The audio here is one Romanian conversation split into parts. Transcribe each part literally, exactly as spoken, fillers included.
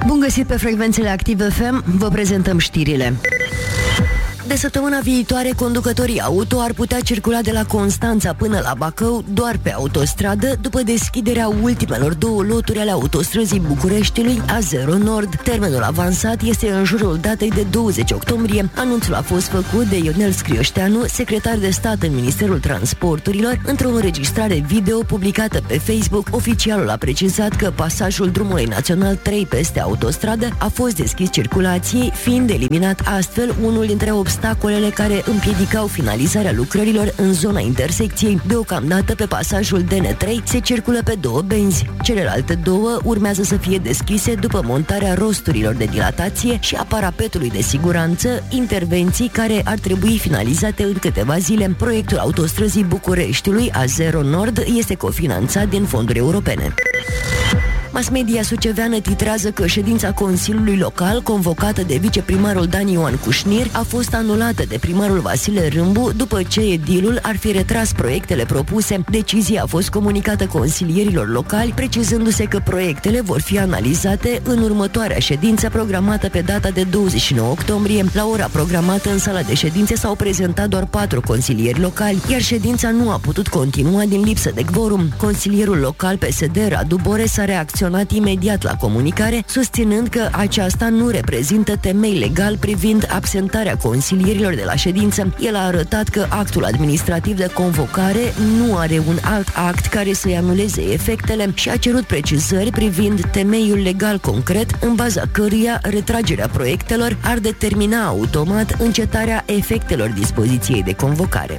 Bun găsit pe frecvențele Activ F M, vă prezentăm știrile. De săptămâna viitoare, conducătorii auto ar putea circula de la Constanța până la Bacău doar pe autostradă, după deschiderea ultimelor două loturi ale autostrăzii Bucureștiului, A zero Nord. Termenul avansat este în jurul datei de douăzeci octombrie. Anunțul a fost făcut de Ionel Scrioșteanu, secretar de stat în Ministerul Transporturilor. Într-o înregistrare video publicată pe Facebook, oficialul a precizat că pasajul drumului național trei peste autostradă a fost deschis circulației, fiind eliminat astfel unul dintre obstacolele care împiedicau finalizarea lucrărilor în zona intersecției. Deocamdată pe pasajul D N trei se circulă pe două benzi. Celelalte două urmează să fie deschise după montarea rosturilor de dilatație și a parapetului de siguranță, intervenții care ar trebui finalizate în câteva zile. Proiectul autostrăzii Bucureștiului A zero Nord este cofinanțat din fonduri europene. Mass media suceveană titrează că ședința Consiliului Local, convocată de viceprimarul Dan Ioan Cușnir, a fost anulată de primarul Vasile Râmbu după ce edilul ar fi retras proiectele propuse. Decizia a fost comunicată consilierilor locali, precizându-se că proiectele vor fi analizate în următoarea ședință programată pe data de douăzeci și nouă octombrie. La ora programată în sala de ședințe s-au prezentat doar patru consilieri locali, iar ședința nu a putut continua din lipsă de quorum. Consilierul local P S D, Radu Bore, s-a reacționat imediat la comunicare, susținând că aceasta nu reprezintă temei legal privind absentarea consilierilor de la ședință. El a arătat că actul administrativ de convocare nu are un alt act care să-i anuleze efectele și a cerut precizări privind temeiul legal concret în baza căruia retragerea proiectelor ar determina automat încetarea efectelor dispoziției de convocare.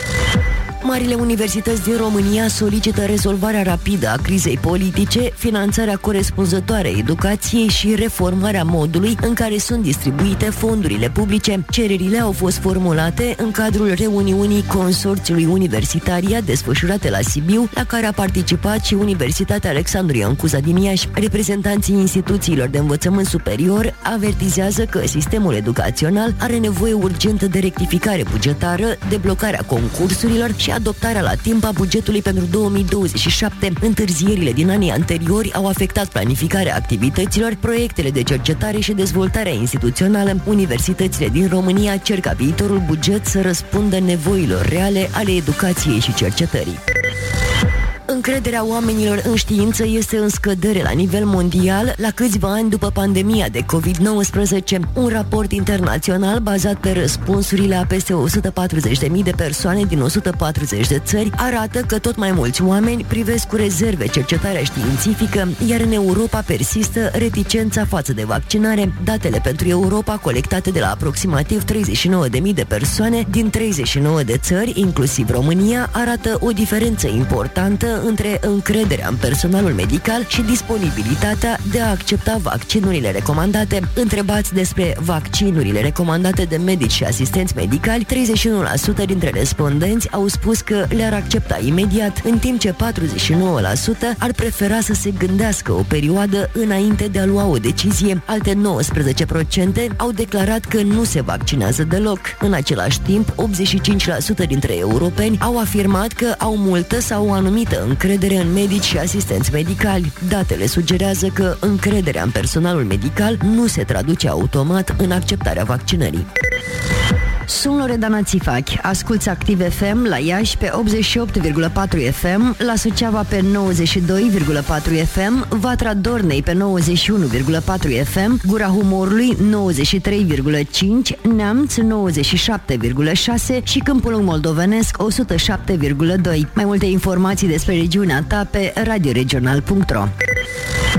Marile universități din România solicită rezolvarea rapidă a crizei politice, finanțarea corespunzătoare a educației și reformarea modului în care sunt distribuite fondurile publice. Cererile au fost formulate în cadrul reuniunii Consorțiului Universitaria desfășurate la Sibiu, la care a participat și Universitatea Alexandru Ioan Cuza din Iași. Reprezentanții instituțiilor de învățământ superior avertizează că sistemul educațional are nevoie urgentă de rectificare bugetară, deblocarea concursurilor și adoptarea la timp a bugetului pentru două mii douăzeci și șapte. Întârzierile din anii anteriori au afectat planificarea activităților, proiectele de cercetare și dezvoltarea instituțională. Universitățile din România cer ca viitorul buget să răspundă nevoilor reale ale educației și cercetării. Încrederea oamenilor în știință este în scădere la nivel mondial la câțiva ani după pandemia de covid nouăsprezece. Un raport internațional bazat pe răspunsurile a peste o sută patruzeci de mii de persoane din o sută patruzeci de țări arată că tot mai mulți oameni privesc cu rezerve cercetarea științifică, iar în Europa persistă reticența față de vaccinare. Datele pentru Europa, colectate de la aproximativ treizeci și nouă de mii de persoane din treizeci și nouă de țări, inclusiv România, arată o diferență importantă între încrederea în personalul medical și disponibilitatea de a accepta vaccinurile recomandate. Întrebați despre vaccinurile recomandate de medici și asistenți medicali, treizeci și unu la sută dintre respondenți au spus că le-ar accepta imediat, în timp ce patruzeci și nouă la sută ar prefera să se gândească o perioadă înainte de a lua o decizie. Alte nouăsprezece la sută au declarat că nu se vaccinează deloc. În același timp, optzeci și cinci la sută dintre europeni au afirmat că au multă sau o anumită încredere în medici și asistenți medicali. Datele sugerează că încrederea în personalul medical nu se traduce automat în acceptarea vaccinării. Sunt Loredana Țifachi, asculți Activ F M la Iași pe optzeci și opt virgulă patru F M, la Suceava pe nouăzeci și doi virgulă patru F M, Vatra Dornei pe nouăzeci și unu virgulă patru F M, Gura Humorului nouăzeci și trei virgulă cinci, Neamț nouăzeci și șapte virgulă șase și Câmpul Moldovenesc o sută șapte virgulă doi. Mai multe informații despre regiunea ta pe radioregional punct ro.